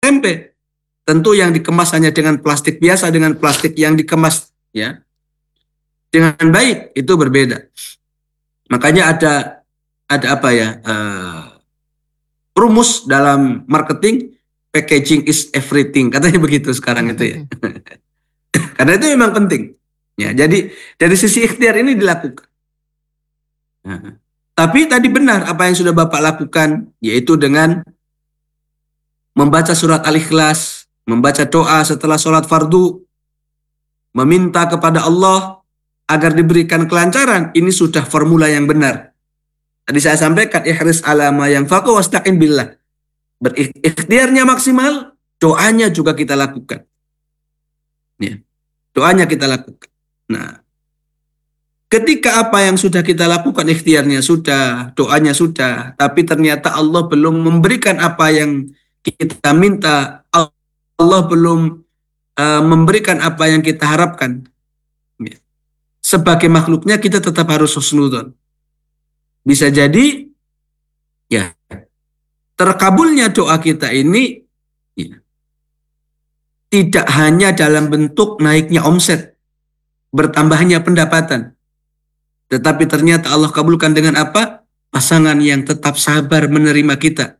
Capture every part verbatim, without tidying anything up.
tempe, tentu yang dikemas hanya dengan plastik biasa dengan plastik yang dikemas ya dengan baik itu berbeda. Makanya ada ada apa ya uh, rumus dalam marketing, packaging is everything, katanya begitu sekarang itu ya. Karena itu memang penting. Ya, jadi dari sisi ikhtiar ini dilakukan. Nah, tapi tadi benar apa yang sudah Bapak lakukan, yaitu dengan membaca surat Al-Ikhlas, membaca doa setelah sholat fardu, meminta kepada Allah agar diberikan kelancaran. Ini sudah formula yang benar. Tadi saya sampaikan, ihris ala ma yanfa'u wasta'in billah. Berikhtiarnya maksimal, doanya juga kita lakukan. Ya, doanya kita lakukan. Nah, ketika apa yang sudah kita lakukan, ikhtiarnya sudah, doanya sudah, tapi ternyata Allah belum memberikan apa yang kita minta, Allah belum uh, memberikan apa yang kita harapkan. Ya. Sebagai makhluknya kita tetap harus husnudzon. Bisa jadi, ya, terkabulnya doa kita ini ya, tidak hanya dalam bentuk naiknya omset, bertambahnya pendapatan, tetapi ternyata Allah kabulkan dengan apa? Pasangan yang tetap sabar menerima kita.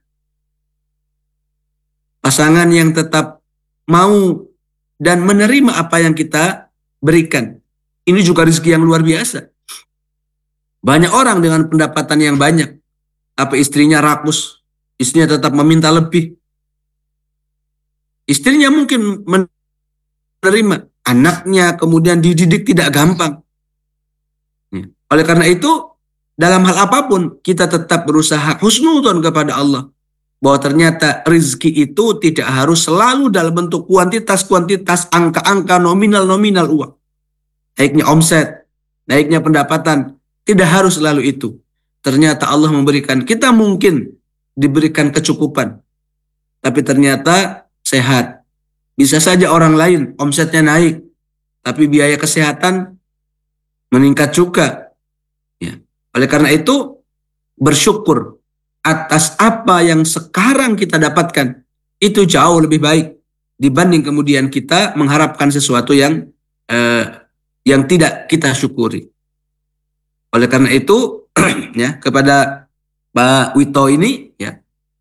Pasangan yang tetap mau dan menerima apa yang kita berikan. Ini juga rezeki yang luar biasa. Banyak orang dengan pendapatan yang banyak, tapi istrinya rakus, istrinya tetap meminta lebih. Istrinya mungkin menerima, anaknya kemudian dididik tidak gampang. Oleh karena itu, dalam hal apapun, kita tetap berusaha husnudzon kepada Allah. Bahwa ternyata rezeki itu tidak harus selalu dalam bentuk kuantitas-kuantitas, angka-angka, nominal-nominal uang. Naiknya omset, naiknya pendapatan, tidak harus selalu itu. Ternyata Allah memberikan, kita mungkin diberikan kecukupan. Tapi ternyata sehat. Bisa saja orang lain omsetnya naik, tapi biaya kesehatan meningkat juga. Ya. Oleh karena itu, bersyukur atas apa yang sekarang kita dapatkan, itu jauh lebih baik dibanding kemudian kita mengharapkan sesuatu yang eh, yang tidak kita syukuri. Oleh karena itu, ya, kepada Pak Wito ini, ya,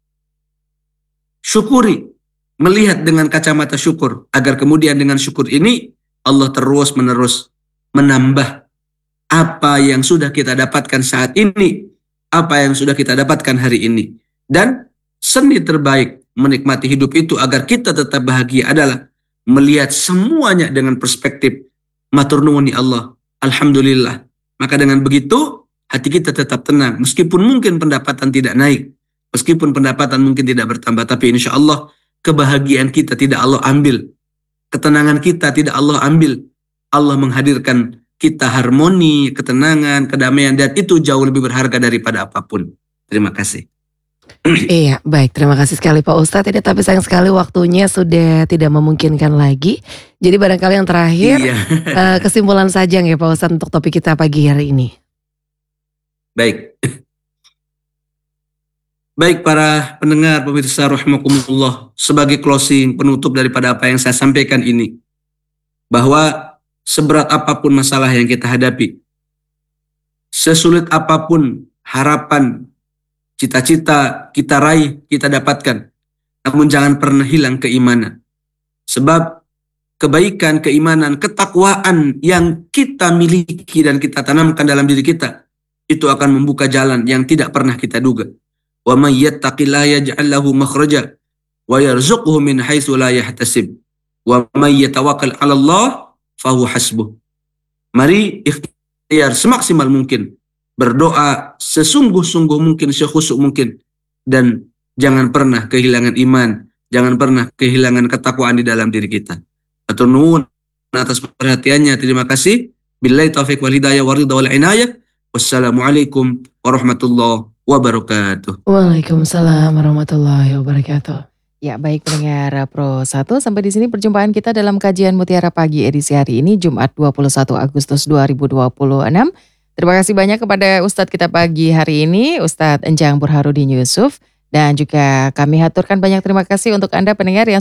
syukuri, melihat dengan kacamata syukur, agar kemudian dengan syukur ini Allah terus menerus menambah apa yang sudah kita dapatkan saat ini, apa yang sudah kita dapatkan hari ini. Dan seni terbaik menikmati hidup itu agar kita tetap bahagia adalah melihat semuanya dengan perspektif matur nuwun ya Allah, alhamdulillah. Maka dengan begitu hati kita tetap tenang, meskipun mungkin pendapatan tidak naik, meskipun pendapatan mungkin tidak bertambah, tapi insya Allah kebahagiaan kita tidak Allah ambil, ketenangan kita tidak Allah ambil. Allah menghadirkan kita harmoni, ketenangan, kedamaian, dan itu jauh lebih berharga daripada apapun. Terima kasih. Iya, baik. Terima kasih sekali Pak Ustadz. Tidak, tapi sayang sekali waktunya sudah tidak memungkinkan lagi. Jadi barangkali yang terakhir, iya. uh, kesimpulan saja ya Pak Ustadz untuk topik kita pagi hari ini. Baik. Baik para pendengar, pemirsa rahimakumullah, sebagai closing, penutup daripada apa yang saya sampaikan ini, bahwa seberat apapun masalah yang kita hadapi, sesulit apapun harapan, cita-cita kita raih, kita dapatkan, namun jangan pernah hilang keimanan. Sebab kebaikan, keimanan, ketakwaan yang kita miliki dan kita tanamkan dalam diri kita, itu akan membuka jalan yang tidak pernah kita duga. Wa may yattaqillaha yaj'al lahu makhraja wa yarzuqhu min haitsu la yahtasib. Wa may yatawakkal 'ala Allah fahu hasbuh. Mari ikhtiar semaksimal mungkin, berdoa sesungguh-sungguh mungkin, sekhusyuk mungkin, dan jangan pernah kehilangan iman, jangan pernah kehilangan ketakwaan di dalam diri kita. Atur nuwun atas perhatiannya. Terima kasih. Billahi taufiq wal hidayah wa ridha wal inayah. Wassalamualaikum warahmatullahi wabarakatuh. Waalaikumsalam warahmatullahi wabarakatuh. Ya, baik pendengar Pro satu, sampai di sini perjumpaan kita dalam kajian Mutiara Pagi edisi hari ini Jumat dua puluh satu Agustus dua ribu dua puluh enam. Terima kasih banyak kepada Ustadz kita pagi hari ini, Ustadz Enjang Burhanuddin Yusuf, dan juga kami haturkan banyak terima kasih untuk Anda pendengar yang